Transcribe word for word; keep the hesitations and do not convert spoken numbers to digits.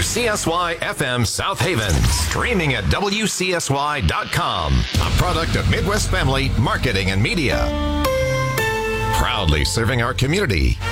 C S Y F M South Haven. Streaming at W C S Y dot com. A product of Midwest Family Marketing and Media. Proudly serving our community